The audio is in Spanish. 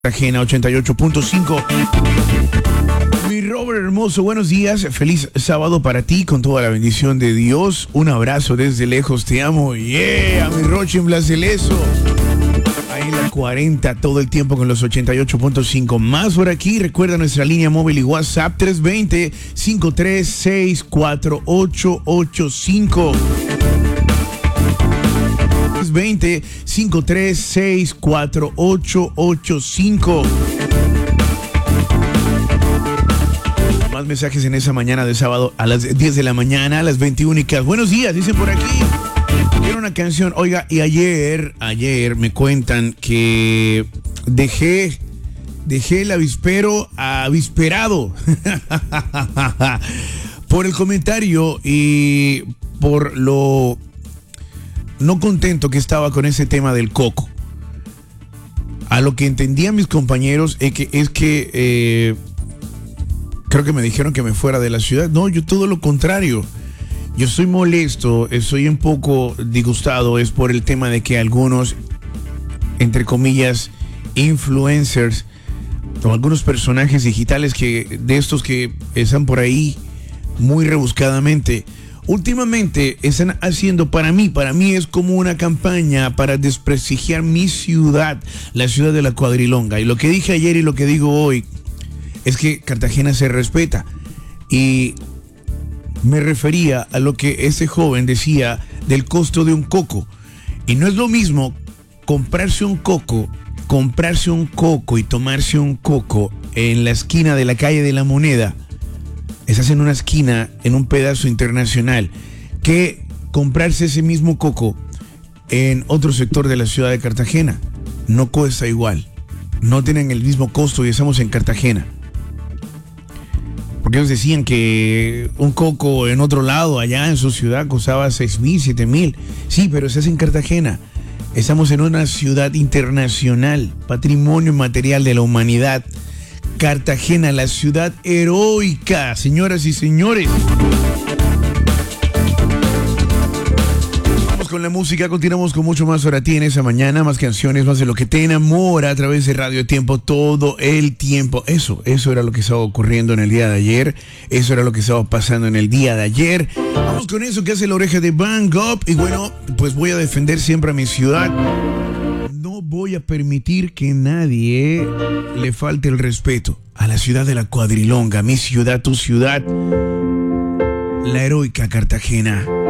Cartagena 88.5. Mi Robert hermoso, buenos días, feliz sábado para ti con toda la bendición de Dios. Un abrazo desde lejos, te amo. Yeah, mi Roche en Blaseleso. Ahí en la 40 todo el tiempo con los 88.5. Más por aquí, recuerda nuestra línea móvil y WhatsApp 320-536-4885. 320-536-4885. Más mensajes en esa mañana de sábado a las 10 de la mañana, a las 21. Buenos días, dicen por aquí. Quiero una canción. Oiga, y ayer me cuentan que dejé el avispero avisperado por el comentario y por lo no contento que estaba con ese tema del coco. A lo que entendían mis compañeros es que creo que me dijeron que me fuera de la ciudad. No, yo todo lo contrario. Yo estoy molesto, estoy un poco disgustado, es por el tema de que algunos, entre comillas, influencers o algunos personajes digitales de estos que están por ahí muy rebuscadamente, últimamente están haciendo, para mí es como una campaña para desprestigiar mi ciudad, la ciudad de la Cuadrilonga. Y lo que dije ayer y lo que digo hoy es que Cartagena se respeta. Y me refería a lo que ese joven decía del costo de un coco. Y no es lo mismo comprarse un coco y tomarse un coco en la esquina de la calle de la Moneda. Estás en una esquina, en un pedazo internacional, que comprarse ese mismo coco en otro sector de la ciudad de Cartagena. No cuesta igual, no tienen el mismo costo y estamos en Cartagena. Porque ellos decían que un coco en otro lado, allá en su ciudad, costaba 6,000, 7,000. Sí, pero estás en Cartagena. Estamos en una ciudad internacional, patrimonio material de la humanidad. Cartagena, la ciudad heroica, señoras y señores. Vamos con la música, continuamos con mucho más para ti en esa mañana, más canciones, más de lo que te enamora a través de Radio Tiempo todo el tiempo. Eso era lo que estaba ocurriendo en el día de ayer, eso era lo que estaba pasando en el día de ayer. Vamos con eso que hace la oreja de Van Gogh y bueno, pues voy a defender siempre a mi ciudad. No voy a permitir que nadie le falte el respeto a la ciudad de la Cuadrilonga, mi ciudad, tu ciudad, la heroica Cartagena.